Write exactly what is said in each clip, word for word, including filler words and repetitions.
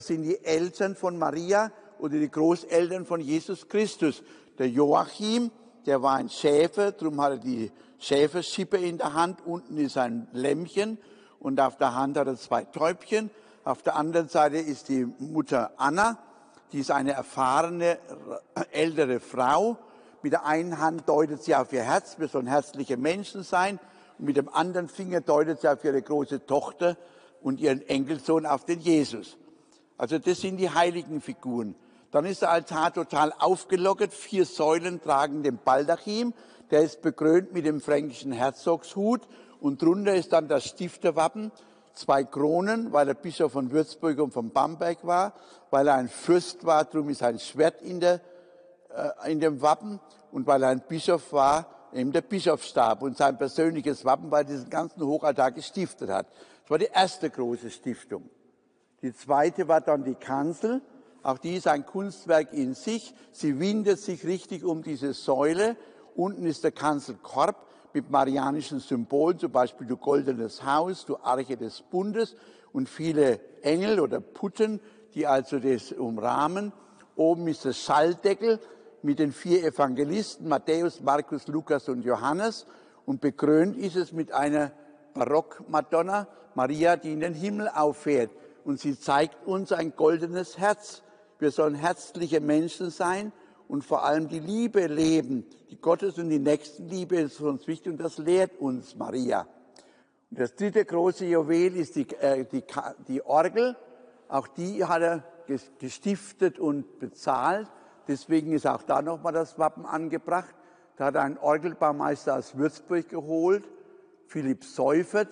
Das sind die Eltern von Maria oder die Großeltern von Jesus Christus. Der Joachim, der war ein Schäfer, darum hat er die Schäferschippe in der Hand. Unten ist ein Lämmchen und auf der Hand hat er zwei Täubchen. Auf der anderen Seite ist die Mutter Anna, die ist eine erfahrene, ältere Frau. Mit der einen Hand deutet sie auf ihr Herz, wir sollen herzliche Menschen sein. Und mit dem anderen Finger deutet sie auf ihre große Tochter und ihren Enkelsohn, auf den Jesus. Also das sind die heiligen Figuren. Dann ist der Altar total aufgelockert. Vier Säulen tragen den Baldachim. Der ist bekrönt mit dem fränkischen Herzogshut. Und drunter ist dann das Stifterwappen. Zwei Kronen, weil er Bischof von Würzburg und von Bamberg war. Weil er ein Fürst war, darum ist ein Schwert in, der, äh, in dem Wappen. Und weil er ein Bischof war, eben der Bischofsstab und sein persönliches Wappen, weil er diesen ganzen Hochaltar gestiftet hat. Das war die erste große Stiftung. Die zweite war dann die Kanzel. Auch die ist ein Kunstwerk in sich. Sie windet sich richtig um diese Säule. Unten ist der Kanzelkorb mit marianischen Symbolen, zum Beispiel du goldenes Haus, du Arche des Bundes und viele Engel oder Putten, die also das umrahmen. Oben ist der Schalldeckel mit den vier Evangelisten, Matthäus, Markus, Lukas und Johannes. Und bekrönt ist es mit einer Barockmadonna, Maria, die in den Himmel auffährt. Und sie zeigt uns ein goldenes Herz. Wir sollen herzliche Menschen sein und vor allem die Liebe leben. Die Gottes- und die Nächstenliebe ist für uns wichtig und das lehrt uns Maria. Und das dritte große Juwel ist die, äh, die, die Orgel. Auch die hat er gestiftet und bezahlt. Deswegen ist auch da nochmal das Wappen angebracht. Da hat er einen Orgelbaumeister aus Würzburg geholt, Philipp Seufert.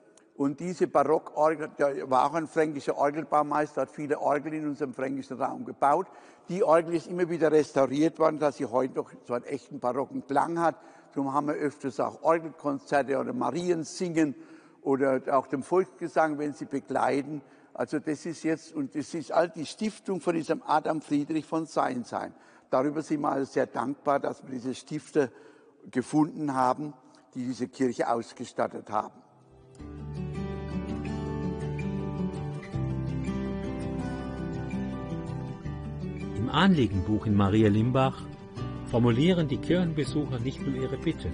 Und diese Barockorgel, der war auch ein fränkischer Orgelbaumeister, hat viele Orgeln in unserem fränkischen Raum gebaut. Die Orgel ist immer wieder restauriert worden, dass sie heute noch so einen echten barocken Klang hat. Darum haben wir öfters auch Orgelkonzerte oder Mariensingen oder auch dem Volksgesang, wenn sie begleiten. Also das ist jetzt, und das ist all die Stiftung von diesem Adam Friedrich von Seinsheim. Darüber sind wir also sehr dankbar, dass wir diese Stifter gefunden haben, die diese Kirche ausgestattet haben. Im Anliegenbuch in Maria Limbach formulieren die Kirchenbesucher nicht nur ihre Bitten.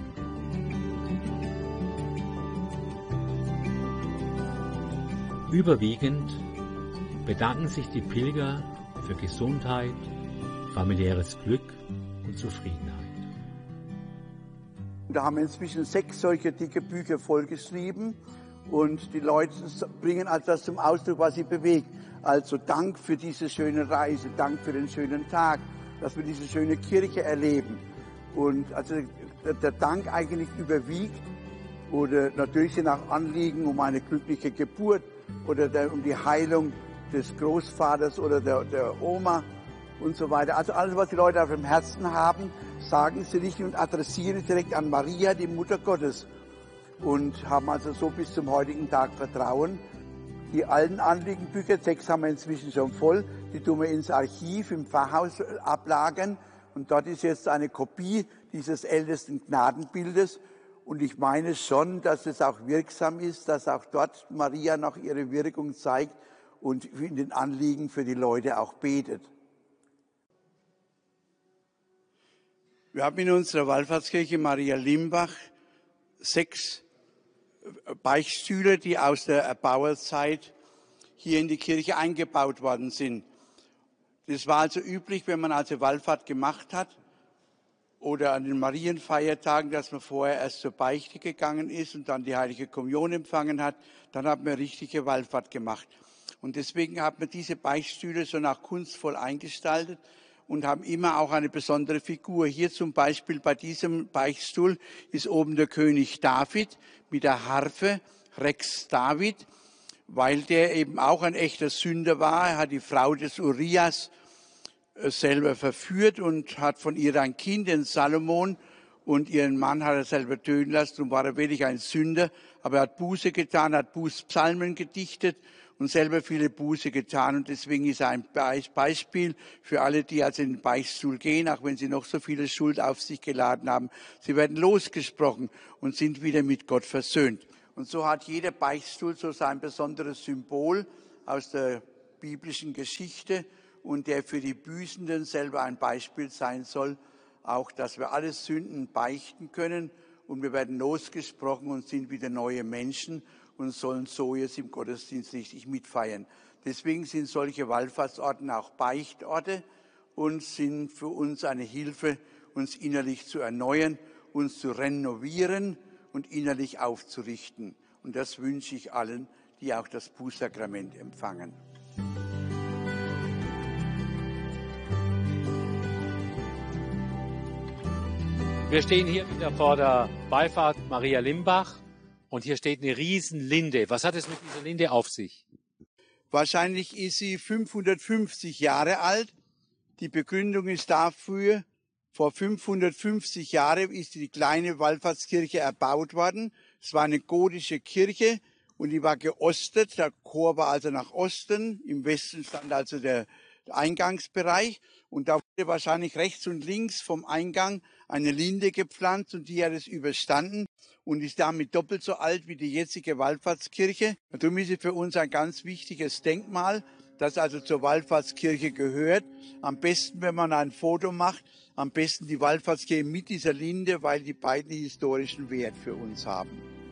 Überwiegend bedanken sich die Pilger für Gesundheit, familiäres Glück und Zufriedenheit. Da haben wir inzwischen sechs solche dicke Bücher vollgeschrieben und die Leute bringen also das zum Ausdruck, was sie bewegt. Also Dank für diese schöne Reise, Dank für den schönen Tag, dass wir diese schöne Kirche erleben. Und also der Dank eigentlich überwiegt. Oder natürlich sind auch Anliegen um eine glückliche Geburt oder der, um die Heilung des Großvaters oder der, der Oma und so weiter. Also alles, was die Leute auf dem Herzen haben, sagen sie nicht und adressieren es direkt an Maria, die Mutter Gottes. Und haben also so bis zum heutigen Tag Vertrauen. Die alten Anliegenbücher, sechs haben wir inzwischen schon voll, die tun wir ins Archiv im Pfarrhaus ablagern. Und dort ist jetzt eine Kopie dieses ältesten Gnadenbildes. Und ich meine schon, dass es auch wirksam ist, dass auch dort Maria noch ihre Wirkung zeigt und in den Anliegen für die Leute auch betet. Wir haben in unserer Wallfahrtskirche Maria Limbach sechs Beichtstühle, die aus der Erbauerzeit hier in die Kirche eingebaut worden sind. Das war also üblich, wenn man also Wallfahrt gemacht hat oder an den Marienfeiertagen, dass man vorher erst zur Beichte gegangen ist und dann die Heilige Kommunion empfangen hat. Dann hat man richtige Wallfahrt gemacht. Und deswegen hat man diese Beichtstühle so nach kunstvoll eingestaltet und haben immer auch eine besondere Figur. Hier zum Beispiel bei diesem Beichtstuhl ist oben der König David mit der Harfe, Rex David, weil der eben auch ein echter Sünder war. Er hat die Frau des Urias selber verführt und hat von ihr ein Kind, den Salomon, und ihren Mann hat er selber töten lassen. Darum war er wirklich ein Sünder. Aber er hat Buße getan, hat Bußpsalmen gedichtet und selber viele Buße getan. Und deswegen ist er ein Beispiel für alle, die also in den Beichtstuhl gehen, auch wenn sie noch so viele Schuld auf sich geladen haben. Sie werden losgesprochen und sind wieder mit Gott versöhnt. Und so hat jeder Beichtstuhl so sein besonderes Symbol aus der biblischen Geschichte und der für die Büßenden selber ein Beispiel sein soll, auch dass wir alle Sünden beichten können und wir werden losgesprochen und sind wieder neue Menschen und sollen so jetzt im Gottesdienst richtig mitfeiern. Deswegen sind solche Wallfahrtsorte auch Beichtorte und sind für uns eine Hilfe, uns innerlich zu erneuern, uns zu renovieren und innerlich aufzurichten. Und das wünsche ich allen, die auch das Bußsakrament empfangen. Wir stehen hier wieder vor der Wallfahrt Maria Limbach und hier steht eine Riesenlinde. Was hat es mit dieser Linde auf sich? Wahrscheinlich ist sie fünfhundertfünfzig Jahre alt. Die Begründung ist dafür, vor fünfhundertfünfzig Jahren ist die kleine Wallfahrtskirche erbaut worden. Es war eine gotische Kirche und die war geostet. Der Chor war also nach Osten. Im Westen stand also der Eingangsbereich. Und da wurde wahrscheinlich rechts und links vom Eingang eine Linde gepflanzt und die hat es überstanden und ist damit doppelt so alt wie die jetzige Wallfahrtskirche. Und darum ist sie für uns ein ganz wichtiges Denkmal, das also zur Wallfahrtskirche gehört. Am besten, wenn man ein Foto macht, am besten die Wallfahrtskirche mit dieser Linde, weil die beiden historischen Wert für uns haben.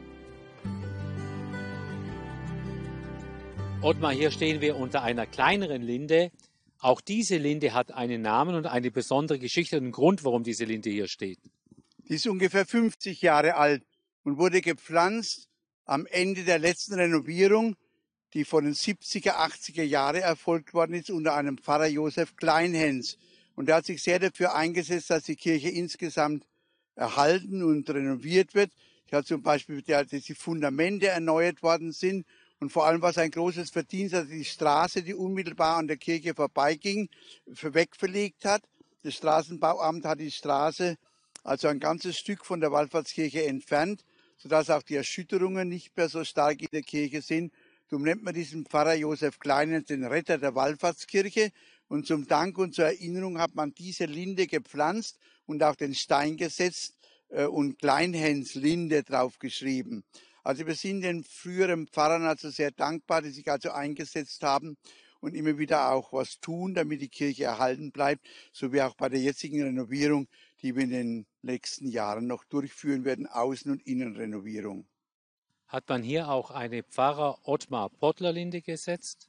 Ottmar, hier stehen wir unter einer kleineren Linde. Auch diese Linde hat einen Namen und eine besondere Geschichte und einen Grund, warum diese Linde hier steht. Die ist ungefähr fünfzig Jahre alt und wurde gepflanzt am Ende der letzten Renovierung, die von den siebziger, achtziger Jahren erfolgt worden ist, unter einem Pfarrer Josef Kleinhens. Und er hat sich sehr dafür eingesetzt, dass die Kirche insgesamt erhalten und renoviert wird. Er hat zum Beispiel, dass die Fundamente erneuert worden sind. Und vor allem, was ein großes Verdienst, dass die Straße, die unmittelbar an der Kirche vorbeiging, wegverlegt hat. Das Straßenbauamt hat die Straße also ein ganzes Stück von der Wallfahrtskirche entfernt, sodass auch die Erschütterungen nicht mehr so stark in der Kirche sind. Darum nennt man diesen Pfarrer Josef Kleinhens den Retter der Wallfahrtskirche. Und zum Dank und zur Erinnerung hat man diese Linde gepflanzt und auch den Stein gesetzt äh, und Kleinhens Linde draufgeschrieben. Also wir sind den früheren Pfarrern also sehr dankbar, die sich also eingesetzt haben und immer wieder auch was tun, damit die Kirche erhalten bleibt, so wie auch bei der jetzigen Renovierung, die wir in den nächsten Jahren noch durchführen werden, Außen- und Innenrenovierung. Hat man hier auch eine Pfarrer Ottmar Pottler Linde gesetzt?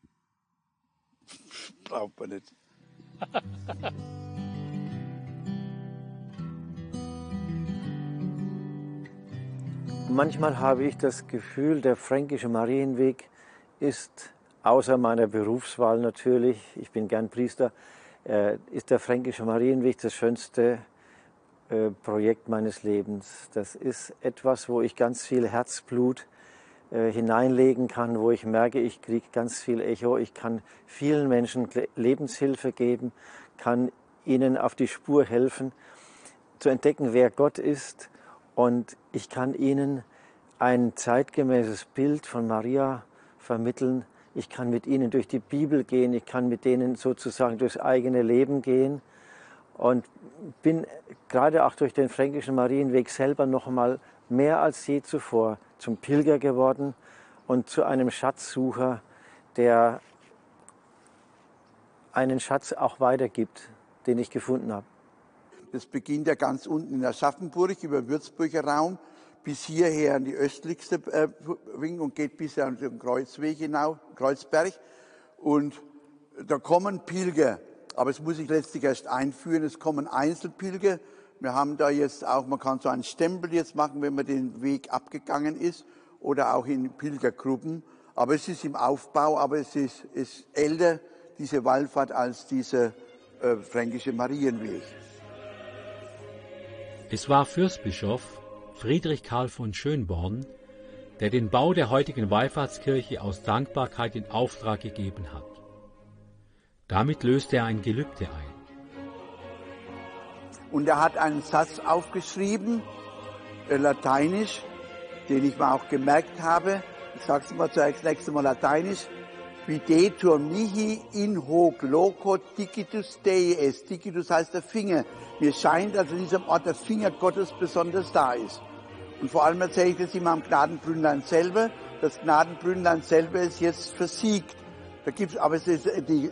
Braucht man nicht. Manchmal habe ich das Gefühl, der fränkische Marienweg ist, außer meiner Berufswahl natürlich, ich bin gern Priester, äh, ist der fränkische Marienweg das schönste äh, Projekt meines Lebens. Das ist etwas, wo ich ganz viel Herzblut äh, hineinlegen kann, wo ich merke, ich kriege ganz viel Echo, ich kann vielen Menschen Lebenshilfe geben, kann ihnen auf die Spur helfen, zu entdecken, wer Gott ist. Und ich kann ihnen ein zeitgemäßes Bild von Maria vermitteln. Ich kann mit ihnen durch die Bibel gehen. Ich kann mit denen sozusagen durchs eigene Leben gehen. Und bin gerade auch durch den fränkischen Marienweg selber noch mal mehr als je zuvor zum Pilger geworden und zu einem Schatzsucher, der einen Schatz auch weitergibt, den ich gefunden habe. Das beginnt ja ganz unten in Aschaffenburg über den Würzburger Raum bis hierher an die östlichste äh, Wing und geht bis an den Kreuzweg hinauf, Kreuzberg. Und da kommen Pilger, aber es muss sich letztlich erst einführen. Es kommen Einzelpilger. Wir haben da jetzt auch, man kann so einen Stempel jetzt machen, wenn man den Weg abgegangen ist oder auch in Pilgergruppen. Aber es ist im Aufbau, aber es ist, ist älter, diese Wallfahrt, als dieser äh, fränkische Marienweg. Es war Fürstbischof Friedrich Karl von Schönborn, der den Bau der heutigen Wallfahrtskirche aus Dankbarkeit in Auftrag gegeben hat. Damit löste er ein Gelübde ein. Und er hat einen Satz aufgeschrieben, äh, lateinisch, den ich mir auch gemerkt habe. Ich sage es mal zunächst einmal lateinisch. Videtur mihi in hoc loco digitus Dei est. Digitus heißt der Finger. Mir scheint, dass in diesem Ort der Finger Gottes besonders da ist. Und vor allem erzähle ich das immer am Gnadenbrünnlein selber. Das Gnadenbrünnlein selber ist jetzt versiegt. Da gibt's, aber es ist, die